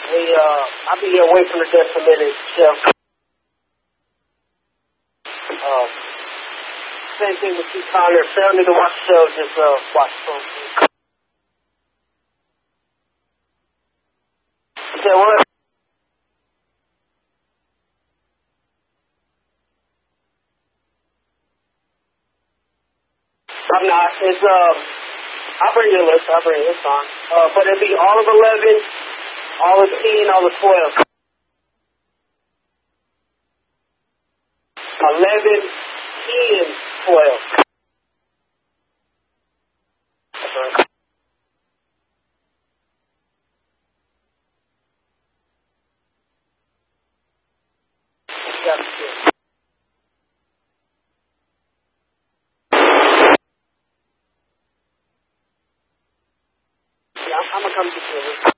I'll be away from the desk a minute, Chef. Same thing with you, Connor. If they don't need to watch the show, just watch the phone. You said what? I'm not. It's I'll bring you a list. It's fine. But it'll be all of 11, all of 10, all of 12. 11, 10, 12. That's right. That's it. Yeah, I'm gonna come get you.